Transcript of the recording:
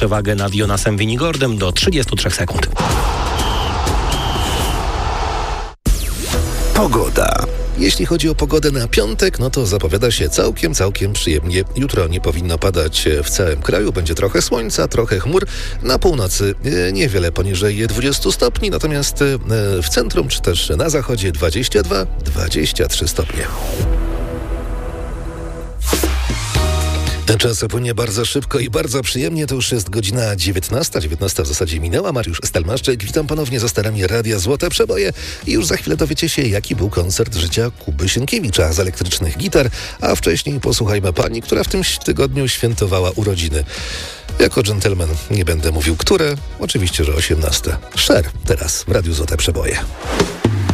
przewagę nad Jonasem Winigordem do 33 sekund. Pogoda. Jeśli chodzi o pogodę na piątek, no to zapowiada się całkiem przyjemnie. Jutro nie powinno padać w całym kraju. Będzie trochę słońca, trochę chmur. Na północy niewiele poniżej 20 stopni, natomiast w centrum czy też na zachodzie 22-23 stopnie. Czas płynie bardzo szybko i bardzo przyjemnie. To już jest godzina 19. 19 w zasadzie minęła. Mariusz Stelmaszczyk. Witam ponownie za starami Radia Złote Przeboje. I już za chwilę dowiecie się, jaki był koncert życia Kuby Sienkiewicza z elektrycznych gitar. A wcześniej posłuchajmy pani, która w tym tygodniu świętowała urodziny. Jako dżentelmen nie będę mówił, które. Oczywiście, że 18. Cher teraz w Radiu Złote Przeboje.